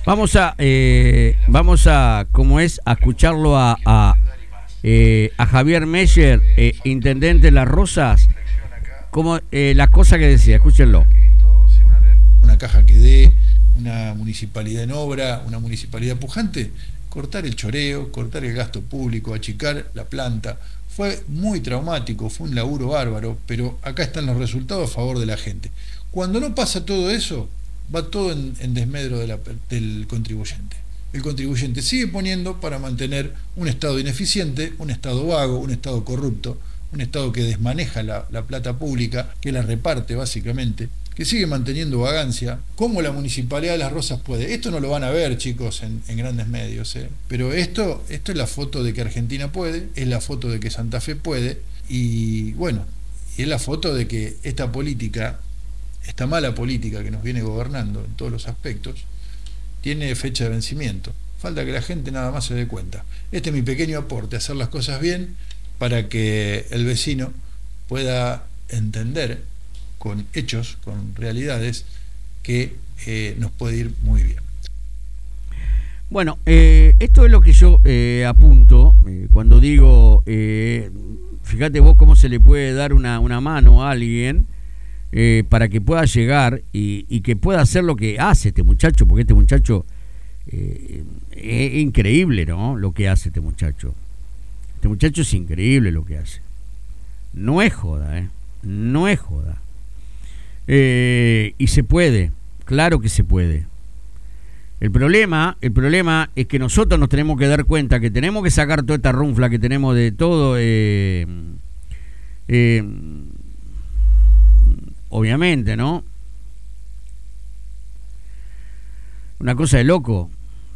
Vamos a como es, a escucharlo a Javier Meyer, intendente de Las Rosas, como las cosas que decía, escúchenlo. Una caja que dé, una municipalidad en obra, una municipalidad pujante, cortar el choreo, cortar el gasto público, achicar la planta. Fue muy traumático, fue un laburo bárbaro, pero acá están los resultados a favor de la gente. Cuando no pasa todo eso, va todo en desmedro del contribuyente. El contribuyente sigue poniendo para mantener un Estado ineficiente, un Estado vago, un Estado corrupto, un Estado que desmaneja la plata pública, que la reparte básicamente, que sigue manteniendo vagancia. ¿Cómo la Municipalidad de Las Rosas puede? Esto no lo van a ver, chicos, en grandes medios, pero esto es la foto de que Argentina puede, es la foto de que Santa Fe puede, y bueno, y es la foto de que esta política, esta mala política que nos viene gobernando en todos los aspectos, tiene fecha de vencimiento. Falta que la gente nada más se dé cuenta. Este es mi pequeño aporte, hacer las cosas bien para que el vecino pueda entender con hechos, con realidades, que nos puede ir muy bien. Bueno, esto es lo que yo apunto cuando digo, fíjate vos cómo se le puede dar una mano a alguien para que pueda llegar y que pueda hacer lo que hace este muchacho, porque este muchacho es increíble, ¿no? Lo que hace este muchacho. Este muchacho es increíble lo que hace. No es joda, no es joda. Y se puede, claro que se puede. El problema es que nosotros nos tenemos que dar cuenta que tenemos que sacar toda esta runfla que tenemos de todo, obviamente, ¿no? Una cosa de loco.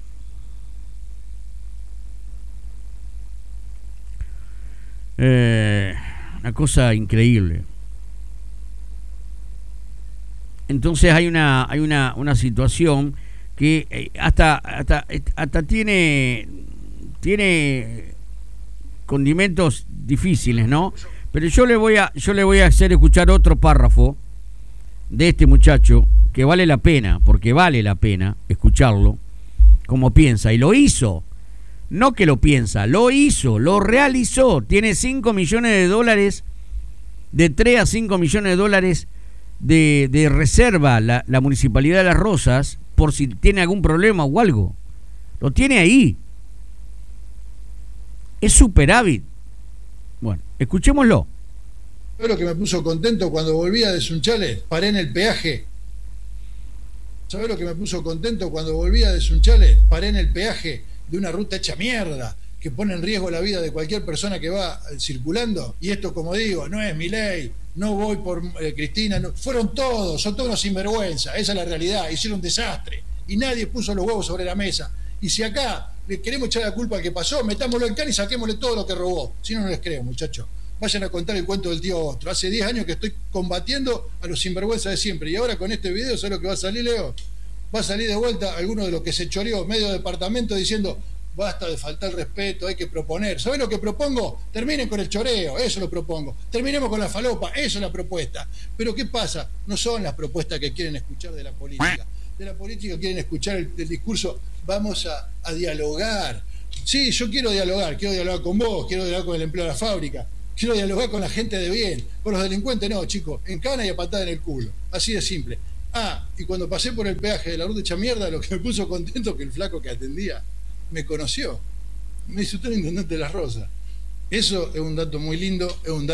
Una cosa increíble. Entonces hay una situación que hasta tiene condimentos difíciles, ¿no? Pero yo le voy a hacer escuchar otro párrafo de este muchacho que vale la pena, porque vale la pena escucharlo, como piensa, y lo hizo. No que lo piensa, lo hizo, lo realizó. Tiene 5 millones de dólares, de 3 a 5 millones de dólares de reserva la Municipalidad de Las Rosas, por si tiene algún problema o algo. Lo tiene ahí. Es superávit. Bueno, escuchémoslo. ¿Sabés lo que me puso contento cuando volvía de Sunchales? Paré en el peaje. ¿Sabés lo que me puso contento cuando volvía de Sunchales? Paré en el peaje de una ruta hecha mierda, que pone en riesgo la vida de cualquier persona que va circulando. Y esto, como digo, no es Milei, no voy por Cristina, no. Son todos unos sinvergüenza, esa es la realidad. Hicieron un desastre y nadie puso los huevos sobre la mesa. Y si acá le queremos echar la culpa al que pasó, metámoslo en cana y saquémosle todo lo que robó. Si no, no les creo, muchachos. Vayan a contar el cuento del tío Otro. Hace 10 años que estoy combatiendo a los sinvergüenzas de siempre. Y ahora con este video, ¿sabes lo que va a salir, Leo? Va a salir de vuelta alguno de los que se choreó medio departamento diciendo: basta de faltar respeto, hay que proponer. ¿Sabés lo que propongo? Terminen con el choreo, eso lo propongo. Terminemos con la falopa, eso es la propuesta. Pero ¿qué pasa? No son las propuestas que quieren escuchar de la política. De la política quieren escuchar el discurso: vamos a dialogar. Sí, yo quiero dialogar con vos, quiero dialogar con el empleado de la fábrica, quiero dialogar con la gente de bien. Con los delincuentes no, chicos, en cana y a patada en el culo. Así de simple. Y cuando pasé por el peaje de la ruta hecha mierda, lo que me puso contento que el flaco que atendía me conoció. Me dice: usted es el intendente de Las Rosas. Eso es un dato muy lindo, es un dato